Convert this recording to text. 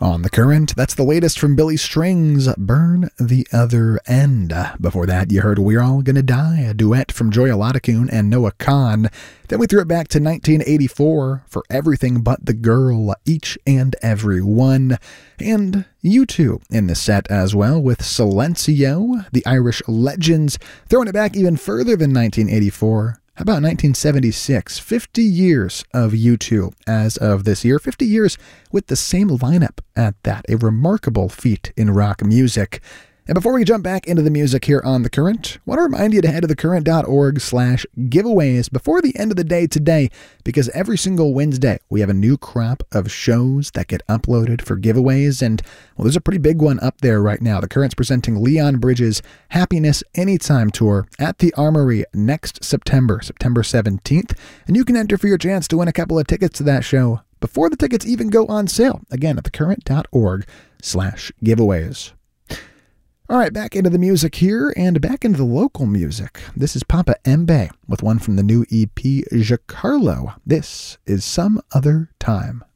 On The Current, that's the latest from Billy Strings, Burn the Other End. Before that, you heard We're All Gonna Die, a duet from Joy Aladakun and Noah Kahan. Then we threw it back to 1984 for Everything But the Girl, Each and Every One. And U2 in the set as well with Silencio, the Irish Legends, throwing it back even further than 1984. How about 1976? 50 years of U2 as of this year. 50 years with the same lineup at that. A remarkable feat in rock music. And before we jump back into the music here on The Current, I want to remind you to head to thecurrent.org/giveaways before the end of the day today, because every single Wednesday we have a new crop of shows that get uploaded for giveaways, and well, there's a pretty big one up there right now. The Current's presenting Leon Bridges' Happiness Anytime Tour at the Armory next September 17th, and you can enter for your chance to win a couple of tickets to that show before the tickets even go on sale. Again, at thecurrent.org/giveaways. All right, back into the music here and back into the local music. This is Papa Mbe with one from the new EP, Giancarlo. This is Some Other Time.